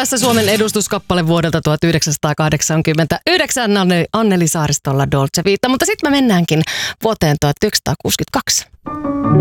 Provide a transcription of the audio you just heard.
Tässä Suomen edustuskappale vuodelta 1989 Anneli Saaristolla Dolce Vita, mutta sitten me mennäänkin vuoteen 1962.